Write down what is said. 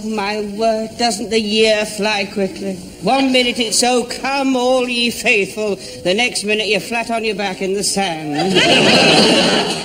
My word, doesn't the year fly quickly? 1 minute it's, oh, come all ye faithful. The next minute you're flat on your back in the sand.